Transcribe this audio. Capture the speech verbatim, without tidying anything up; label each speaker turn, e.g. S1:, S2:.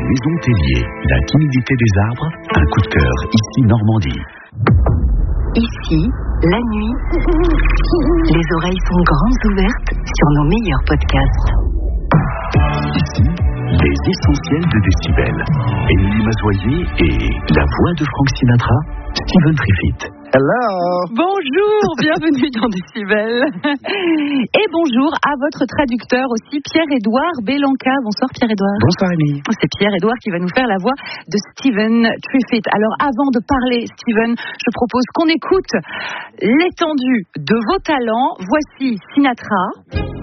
S1: Maison Tellier, la timidité des arbres, un coup de cœur, ici Normandie.
S2: Ici, la nuit, les oreilles sont grandes ouvertes sur nos meilleurs podcasts.
S1: Ici, les essentiels de Décibel. Émilie Mazoyer et la voix de Frank Sinatra, Steven Triffitt.
S3: Hello.
S4: Bonjour, bienvenue dans Décibel. Et bonjour à votre traducteur aussi, Pierre-Édouard Bélanca. Bonsoir Pierre-Édouard.
S3: Bonsoir Émilie.
S4: C'est Pierre-Édouard qui va nous faire la voix de Steven Triffitt. Alors avant de parler, Steven, je propose qu'on écoute l'étendue de vos talents. Voici Sinatra.